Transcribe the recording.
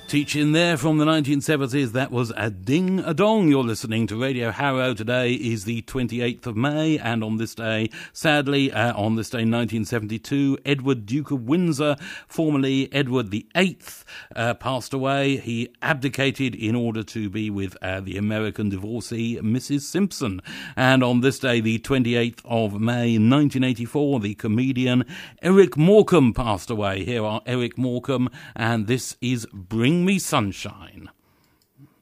Teaching there from the 1970s, that was a Ding a Dong. You're listening to Radio Harrow. Today is the 28th of May, and on this day, sadly, on this day 1972, Edward Duke of Windsor, formerly Edward VIII, passed away. He abdicated in order to be with the American divorcee, Mrs. Simpson. And on this day, the 28th of May 1984, the comedian Eric Morecambe passed away. Here are Eric Morecambe, and this is Bring Me Sunshine.